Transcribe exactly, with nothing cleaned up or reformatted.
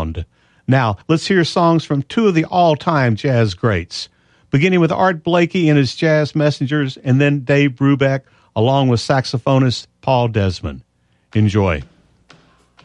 sound. Now, let's hear songs from two of the all-time jazz greats, beginning with Art Blakey and his Jazz Messengers, and then Dave Brubeck, along with saxophonist Paul Desmond. Enjoy.